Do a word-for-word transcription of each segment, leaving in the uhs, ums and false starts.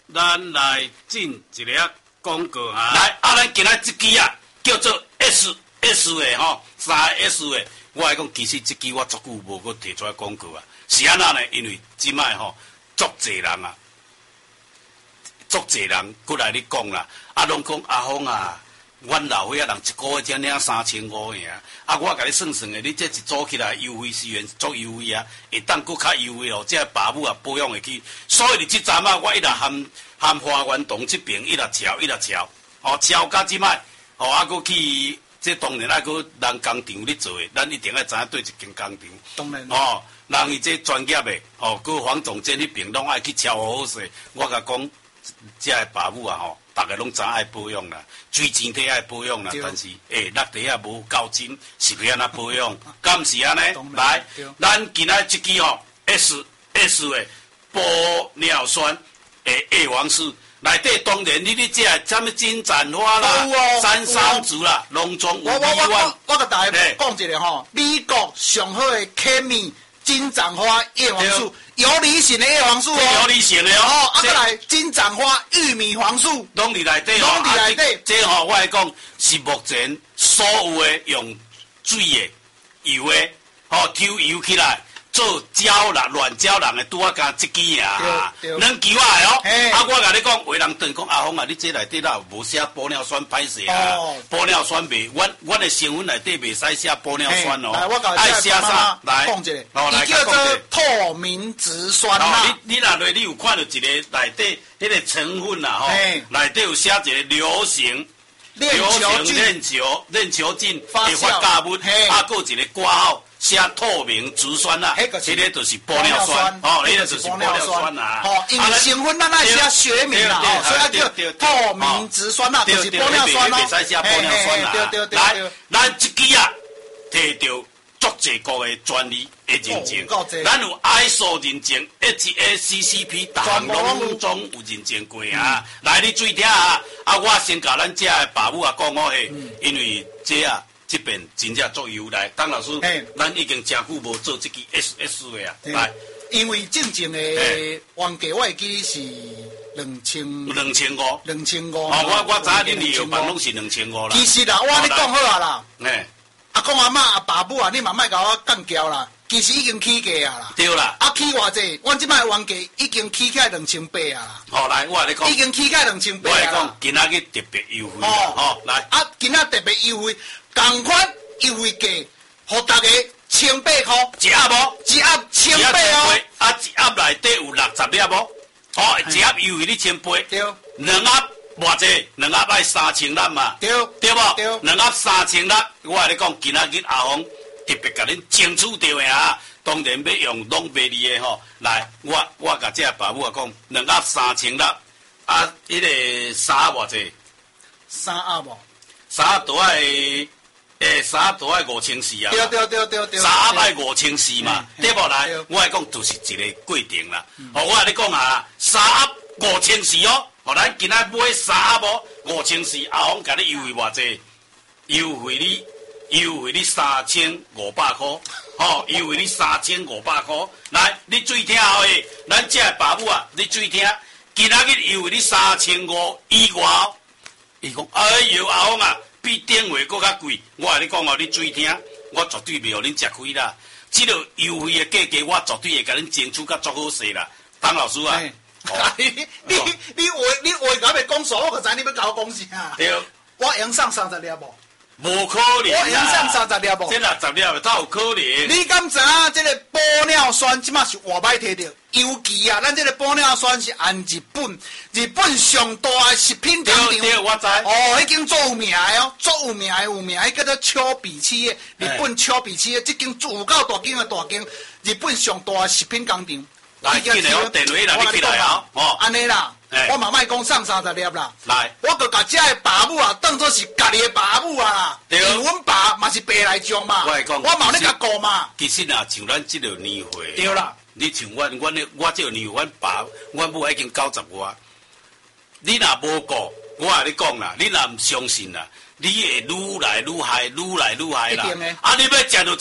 咱来进一个广告哈。 来，啊，咱今仔这支啊，叫做 S S 的吼，三 S 的。我来讲，其实这支我足久无搁提出来广告啊。是安那呢？因为即摆吼，足侪人啊，足侪人过来你讲啦，啊，拢讲阿峰啊。阮老岁仔人一个月才领三千五尔，啊！我甲你算算诶，你这一组起来优惠虽然足优惠啊，会当搁较优惠哦。这爸母啊保养会去，所以你即阵啊，我一直含含花园洞这边一直瞧一直瞧，哦，瞧到即摆，哦，啊，搁去，这当然啊，搁人工厂咧做诶，咱一定要知影对一间工厂。 当然。 哦，人伊这专业诶，哦，搁黄总监迄边拢爱去瞧好势。我甲讲，这个爸母啊，吼。大家拢知爱保养啦，水钱体爱保养啦，但是诶，落地啊无够深，是要安怎保养？敢是安尼？来，咱今仔这支吼 S S 的玻尿酸诶 A 王素，内底当然你你这什么金盏花啦、山桑子啦，拢总有我我我我我甲大家讲一个吼，美国上好的科米金盏花叶黄素。有理型的叶黄素哦， 有理型的哦，啊，再来金盏花玉米黄素， 拢伫内底哦，拢伫内底。 这吼我来讲是目前所有的用水的油的，吼抽油起来做胶啦、乱胶人的，拄啊加一支啊，两球啊哦。啊，我甲你讲，有人等讲阿峰啊，你这内底啦无写玻尿酸歹势啊，玻尿酸袂，阮阮的成分内底袂使写玻尿酸哦。 来，我甲爱写啥？来， 讲一个， 哦，来叫做透明质酸钠。 你你若落你有看到一个内底迄个成分啦吼，内底有写一个流行。 链球菌、 链球、链球菌会发酵物，啊，还有一个挂号写透明质酸啦，迄个就是玻尿酸，哦，迄个就是玻尿酸啦， 哦，因为成分咱爱写学名啦，哦，所以啊叫透明质酸钠，就是玻尿酸咯， 袂使写玻尿酸啦。 对对对来，咱这支啊，摕到足侪国的专利的认证，咱有 I S O 认证 ，H A C C P， 大项拢总有认证过啊。来，你注意听啊！啊，我先甲咱遮的爸母啊讲好嘿，因为这啊这边真正足优来。当老师，咱已经真久无做这支 S S 的啊。来， 因为正正的原价我会记是两千， 两千五， 两千五。 哦，我我知影恁药房拢是两千五啦。 其实啦，我跟你讲好啊啦。 哎。 阿公阿嬷阿爸母啊，你嘛莫甲我干交啦。其实已经起价啊啦。 对啦。 啊起偌济？阮即摆原价已经起起来两千八啊啦。 好，来，我来讲。 已经起起来两千八啊啦。 我来讲，今仔日特别优惠哦。好，来。 啊，今仔特别优惠，同款优惠价，互大家千八块。 一盒无？ 一盒千八哦。 啊，一盒内底有六十粒无？哦，一盒优惠你千八。 对。 两盒。偌济两盒爱三千粒嘛， 对对无？ 对， 两盒三千粒，我甲你讲，今仔日阿峰特别甲恁争取到的啊！当然要用拢卖你的吼，来，我我甲这爸母啊讲，两盒三千粒，啊，迄个三盒偌济？ 三盒无？ 三盒都爱，诶，三盒都爱五千四啊！ 对对对对对。 三盒爱五千四嘛，对无？来，我来讲就是一个过程啦。哦，我甲你讲啊，三盒五千四哦。哦，咱今仔买三盒无五千四，阿峰甲你优惠偌济？优惠你，优惠你三千五百箍，哦，优惠你三千五百箍。来，你注意听好诶，咱这个爸母啊，你注意听，今仔日优惠你三千五以外哦。伊讲，哎呦，阿峰啊，比顶月搁较贵。我甲你讲哦，你注意听，我绝对袂互恁吃亏啦。即个优惠诶价格，我绝对会甲恁争取甲足好势啦。当老师啊。 哦、你你你话你话甲要讲错，我可知你要甲我讲啥？ 对， 我用上三十粒无？ 无可能啦！ 我用上三十粒无？ 这六十粒才有可能。 你敢知影这个玻尿酸即马是外歹摕到？尤其啊，咱这个玻尿酸是按日本日本上大的食品工厂。 对对，我知。 哦，已经做有名的哦，做有名的有名的叫做丘比企业，日本丘比企业，这间有够大间的大间，日本上大的食品工厂。 来，进来我电话啦，你起来啊！哦， 安尼啦，我嘛莫讲上三十粒啦。 来， 我搁甲遮个爸母啊，当作是家己的爸母啊。对。因为阮爸嘛是白来种嘛。 我讲， 我嘛有咧甲顾嘛。 其实啊，像咱这个年岁。 对啦。 你像阮，阮咧，我这个年岁，阮爸，阮母已经九十外。你若无顾，我甲你讲啦，你若唔相信啦，你会愈来愈害，愈来愈害啦。啊，你要食到这，可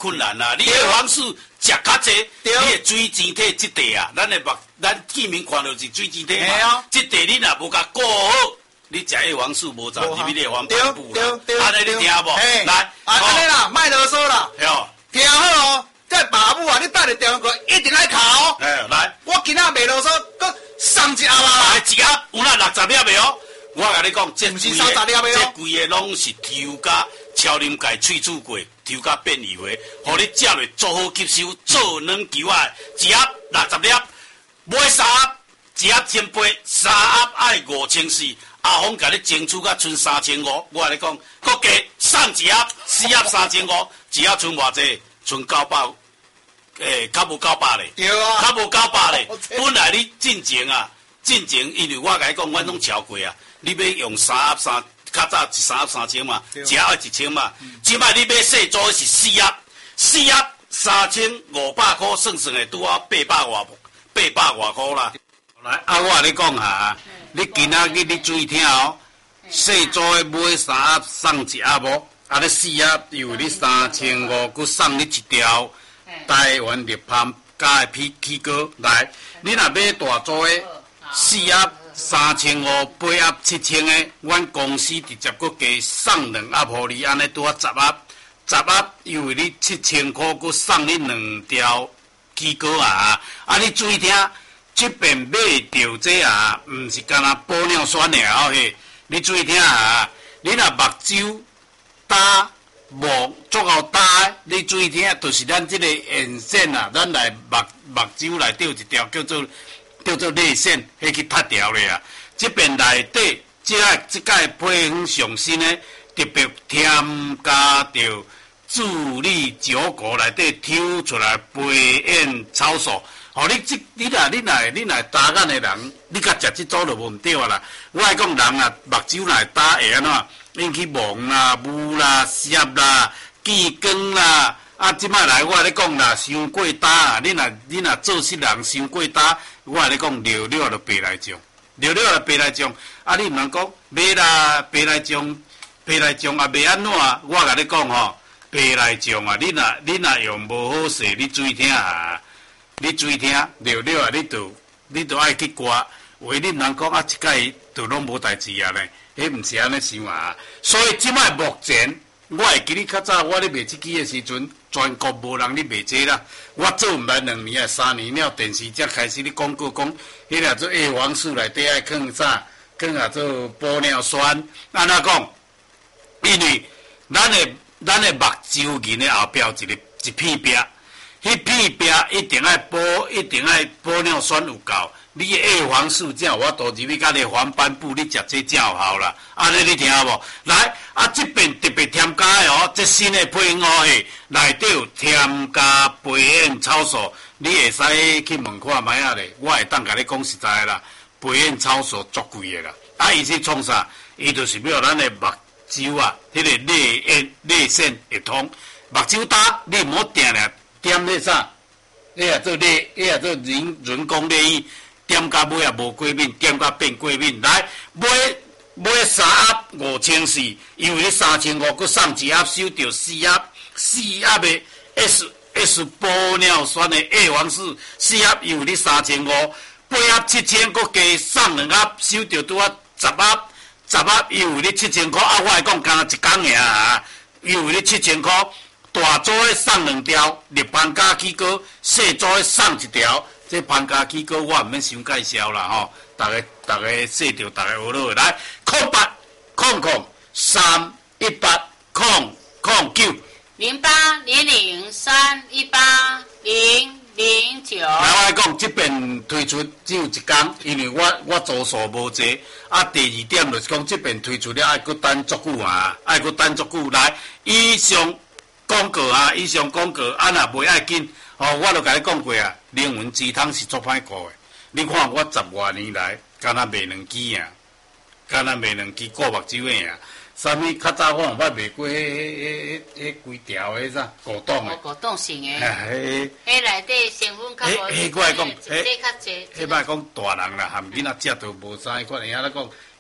困难啦。你叶黄素食较济，你对的水晶体即块啊，咱的目咱见面看到是水晶体嘛嘿啊， 即块你若无甲顾好，你食叶黄素无走入去你的黄对斑部啦。 对对， 安尼你听无？ 嘿来， 啊，安尼啦，卖啰嗦啦， 哦， 听好哦。这爸母啊，你带着电话过来，一定爱考哦。 哎，来， 我今仔卖啰嗦，搁送一盒啦。 来一盒有那六十粒的哦。我甲你讲，这不是规三十粒的哦这规个拢是抽加超临界萃取过，抽加变异的，互你食落做好吸收，做软球啊，一盒六十粒，买三盒，一盒千八，三盒爱五千四。阿峰甲你争取甲剩三千五，我甲你讲，搁加送一盒，四盒三千五，一盒剩偌济？剩九百，诶，较无九百咧。 对啊， 较无九百咧我。知本来你进前啊，进前因为我甲你讲，阮拢超过啊。你要用三盒三，较早一三盒三千嘛，一盒要一千嘛。即摆你买细组是四盒，四盒三千五百块，算算的拄啊八百外，八百外块啦。来，啊，我甲你讲下，你今仔日你注意听哦，细组的买三盒送一盒无？啊，你四盒又你三千五，佮送你一条台湾立邦加的皮起膏来。你若买大组的四盒三千五，八盒七千的，阮公司直接佮加送两盒互你，安尼拄啊十盒，十盒又为你七千块，佮送你两条起膏啊！啊，你注意听，即边买着这啊，毋是干那玻尿酸尔哦嘿，你注意听啊，你若目睭焦目足够焦，你注意听，就是咱即个眼线啊，咱来目目睭内底有一条叫做叫做泪腺，迄去脱掉咧啊。即边内底即个即个配方上新呢，特别添加着助力酒果内底抽出来培养草素。哦，你即你若你若你若焦眼的人，你甲食即组就无毋对啊啦。我爱讲人啊，目睭内焦会安怎？引起盲啦、雾啦、涩啦、见光啦，啊！即摆来我甲你讲啦，伤过焦啊！你若你若做事人伤过焦，我甲你讲，尿尿就白来种，尿尿就白来种。啊！你毋通讲白啦，白来种，白来种啊，袂安怎？我甲你讲吼，白来种啊！你若你若用无好势，你注意听啊！你注意听，尿尿啊！你就你就爱去刮，为你毋通讲啊，即摆就拢无代志啊咧。迄毋是安尼想啊，所以即摆目前，我会记你较早我咧卖即支的时阵，全国无人咧卖这啦。我做毋捌两年啊，三年了，电视才开始咧广告讲，迄个做叶黄素内底爱放啥，放啊做玻尿酸，安怎讲？因为咱的咱的目睭仁的后壁有一个一片壁，迄片壁一定爱玻，一定爱玻尿酸有够。你的叶黄素才有法度入去，甲你黄斑部，你食这才有效啦。安尼你听无？来，啊，这边特别添加的哦，这新的配方哦嘿，内底有添加培养草素，你会使去问看卖啊咧。我会当甲你讲实在啦，培养草素足贵的啦。啊，伊是创啥？伊就是要咱的目睭啊，迄、那个泪眼泪腺会通。目睭焦，你毋好定定点咧啥？你啊做泪，你啊做人人工泪液。点甲尾也无过敏，点甲变过敏。来买买三盒五千四，因为你三千五，佮送一盒收着四盒四盒的 S S 玻尿酸的叶黄素，四盒因为你三千五，八盒七千，佮加送两盒收着拄啊十盒，十盒因为你七千块，啊我来讲，干一工尔啊，因为你七千块，大组的送两条立邦加起膏，细组的送一条。这潘家起膏我毋免想介绍啦吼，大家大家说着，大家学落来，空八空空三一八空空九零八零零三一八零零九。 来，我讲这边推出只有一天，因为我我组数无济。啊，第二点就是讲这边推出了，爱搁等足久啊，爱搁等足久。来，以上广告啊，以上广告，啊若袂爱紧。哦，我都甲你讲过啊，灵魂鸡汤是足歹顾的。你看我十外年来，敢若卖两支啊，敢若卖两支顾目睭的啊。啥物较早我毋捌卖过迄迄迄迄规条迄啥果冻的。 果冻型的。 迄迄内底成分较无。 迄迄我来讲，迄迄较济。 迄摆讲大人啦，含囡仔食都无啥款。伊安尼讲，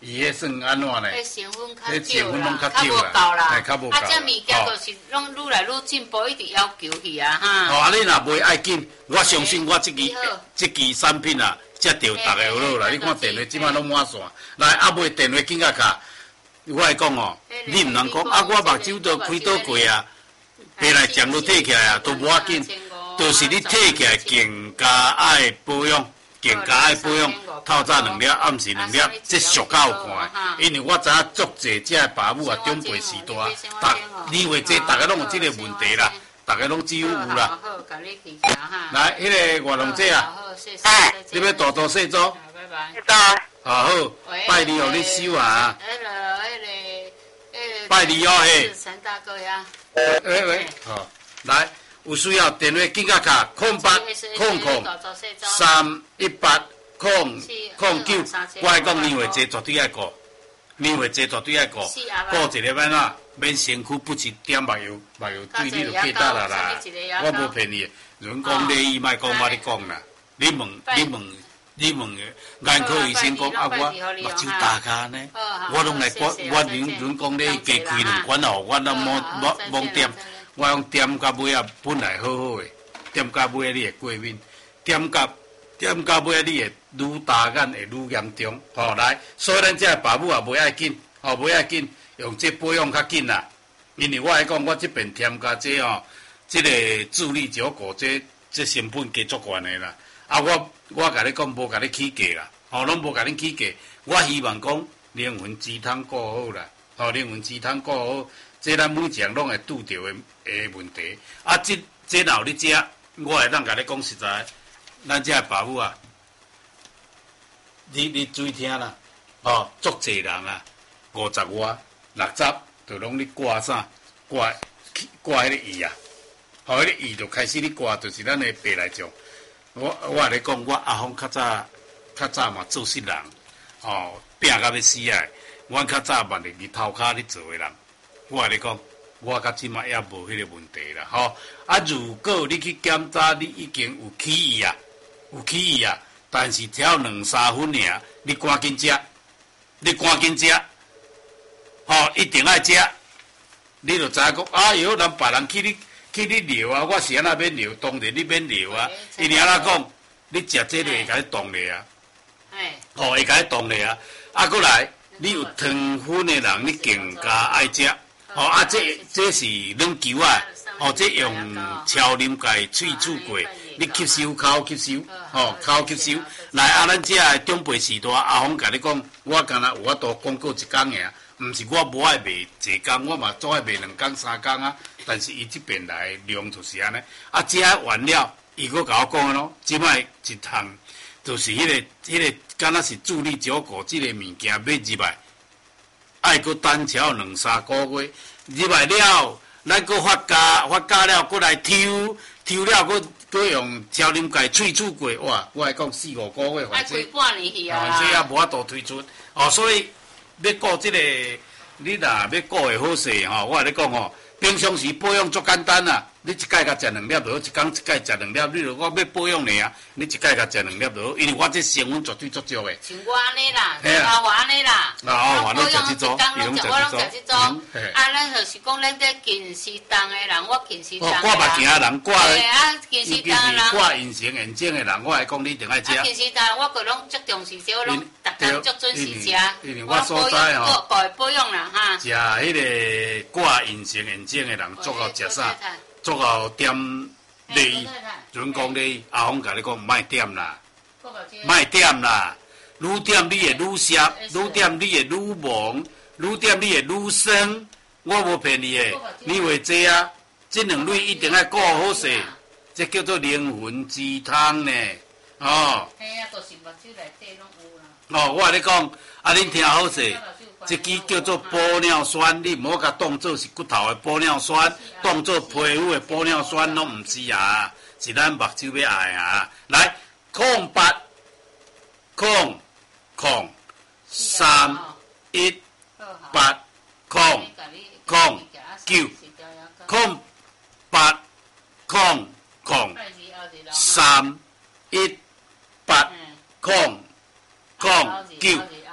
伊迄算安怎呢？ 迄成分较迄成少啦， 分拢较较无少啦够啦， 嘿较无够啊， 啦这物件就是拢愈来愈进步，一直要求去啊哈。 哦，啊，你若袂爱紧，我相信我即支你好即支产品啊，接到逐个好落啦。 嘿嘿你看电话即摆拢满线，来啊买电话紧甲卡。我来讲哦，你毋通讲啊，我目睭都开倒过啊，白来酱都褪起来啊，都无要紧，就是你褪起来更加爱保养。更加爱保养，透早两粒，暗时两粒，这俗较有看。因为我知影足济这的爸母啊，长辈时代，逐年岁这逐个拢有这个问题啦，逐个拢只有有啦。来，迄个活动者啊，你要大多细做？ 拜拜。 啊好，拜你哦，你收啊。 迄个，迄个，迄个。 拜你哦嘿。 陈大哥呀。 喂喂，好，来。有需要电话紧甲卡空八空空三一八空空九，我来讲年岁这绝对爱顾，年岁这绝对爱顾，顾一个安怎免身躯不一点目油，目油对你就记得啦啦。我无骗你，人讲礼仪，莫讲我咧讲啦。你问你问你问眼科医生讲啊，我目睭大咖呢，我拢来我我人人讲你加开两管哦，我拢冇冇冇点。我用点到尾啊，本来好好诶，点到尾啊，你会过敏；点到点到尾啊，你会愈大眼会愈严重。吼，来，所以咱这爸母也袂爱紧，吼袂爱紧，用这保养较紧啦。因为我来讲，我这边添加这吼，这个助力胶固，这这成本加足悬诶啦。啊，我我甲你讲，无甲你起价啦，吼，拢无甲你起价。我希望讲灵魂鸡汤顾好啦，吼，灵魂鸡汤顾好。这咱每一项拢会拄着的诶问题，啊，这这若有你食，我会当甲你讲实在，咱这爸母啊，你你注意听啦，哦，足济人啊，五十外、六十，就拢咧挂啥，挂挂迄个伊啊，吼，迄个伊就开始咧挂，就是咱诶白内障。我我咧讲，我阿峰较早较早嘛做事人，哦，拼甲要死啊！我较早嘛是日头骹咧做诶人。我咧讲，我到即马也无迄个问题啦，吼。啊，如果你去检查，你已经有起异啊，有起异啊，但是调两三分尔，你赶紧食，你赶紧食，吼，一定爱食。你就知影讲，哎哟，人别人去你去你聊啊，我是安那免聊，当然你免聊啊。因为安那讲，你食这个会甲你动咧啊，吼，会甲你动咧啊。啊，过来，你有糖分的人，你更加爱食。哦啊，这这是软球啊！哦，这用超啉钙萃取过，你吸收口吸收，哦口吸收。来啊，咱这个长辈时代，阿峰甲你讲，我敢若有法度广告一工尔，毋是我无爱卖一工，我嘛总爱卖两工三工啊。但是伊这边来量就是安尼。啊，这完了，伊佫甲我讲咯，即摆一项就是迄、那个迄、那个，敢若是助力照顾即个物件买入来。爱搁等超两三个月，入来了，咱搁发价，发价了，搁来抽，抽了，搁搁用超啉钙萃取过，哇！我来讲四五个月， 反正半年去啊， 反正也无法度推出。哦，所以要顾即、这个，你若要顾会好势吼，我来讲吼，平常时保养足简单啊。你一摆甲食两粒就好，一工一摆食两粒，你著我要保养你啊，你一摆甲食两粒就好，因为我这成分绝对足少的。 像我安尼啦，阿华安尼啦， 啊， 我养一工拢食，我拢食即种。啊，咱就是讲咱这近视重的人，我近视重的人。 我目镜的人挂， 啊，近视重的人。 挂隐形眼镜的人，我来讲你一定爱食。 啊，近视重，我个拢足重视食，我拢逐工足准时食。 因为我所在吼， 个保养啦哈。 食迄个挂隐形眼镜的人，足够食啥？足够点你，人讲你阿峰甲你讲，莫点啦，莫点啦，愈点你会愈涩，愈点你会愈忙，愈点你会愈酸。我无骗你诶，你话这啊，这两类一定要顾好势，这叫做灵魂鸡汤呢，哦。 嘿啊，就是目睭内底拢有啦。 哦，我甲你讲，啊，恁听好势。这支叫做玻尿酸，你唔好甲当做是骨头的玻尿酸，当做皮肤的玻尿酸拢唔是啊，是咱目睭要爱啊。来，空八空空三一八空空九空八空空三一八空空九。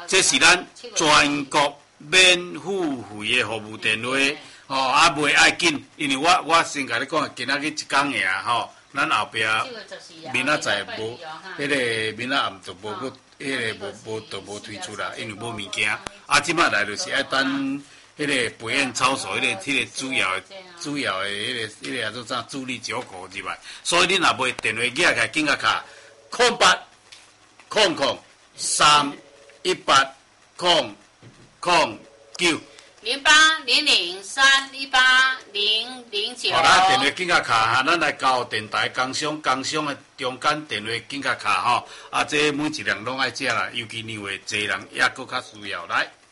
这是咱全国免付费的服务电话。吼、哦，啊，袂爱紧，因为我我先甲你讲，今仔日一工尔啊，吼，咱后壁明仔载无，迄个明仔暗就无个，迄个无无就无推出啦，因为无物件。啊，即摆来就是爱等迄个培养操作，迄个迄个主要的主要的迄个迄个叫做啥助力九股入来。所以恁若买电话寄起来，紧甲卡空八空空三一八空空九。 零八零零三一八零零九。 好啦，电话紧甲卡哈，咱来交电台工商，工商的中间电话紧甲卡吼，啊，这每一人拢爱食啦，尤其因为济人也搁较需要来。